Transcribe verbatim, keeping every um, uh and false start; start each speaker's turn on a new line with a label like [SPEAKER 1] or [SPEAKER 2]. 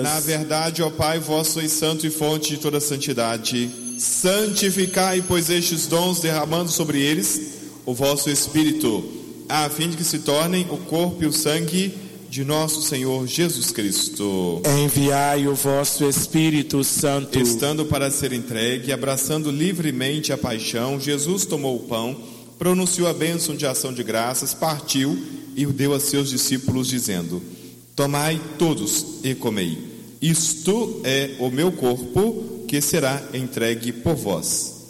[SPEAKER 1] Na verdade, ó Pai, vós sois santo e fonte de toda santidade. Santificai, pois, estes dons, derramando sobre eles o vosso Espírito, a fim de que se tornem o corpo e o sangue de nosso Senhor Jesus Cristo.
[SPEAKER 2] Enviai o vosso Espírito Santo.
[SPEAKER 1] Estando para ser entregue, abraçando livremente a paixão, Jesus tomou o pão, pronunciou a bênção de ação de graças, partiu e o deu a seus discípulos, dizendo: tomai todos e comei. Isto é o meu corpo, que será entregue por vós.